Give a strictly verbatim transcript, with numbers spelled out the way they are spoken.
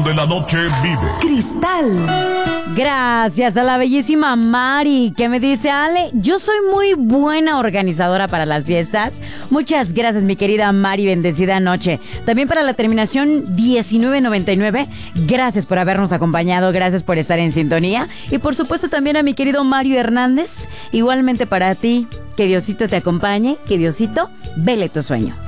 donde la noche vive. Cristal. Gracias a la bellísima Mari, que me dice: Ale, yo soy muy buena organizadora para las fiestas. Muchas gracias, mi querida Mari, bendecida noche. También para la terminación diecinueve noventa y nueve, gracias por habernos acompañado, gracias por estar en sintonía. Y por supuesto también a mi querido Mario Hernández, igualmente para ti, que Diosito te acompañe, que Diosito vele tu sueño.